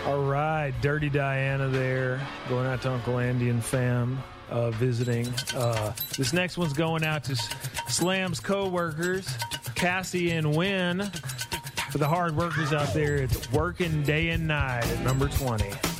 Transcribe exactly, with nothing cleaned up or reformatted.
All right, Dirty Diana there, going out to Uncle Andy and fam, uh, visiting. Uh, this next one's going out to Slam's co-workers, Cassie and Wynn. For the hard workers out there, it's working day and night at number twenty.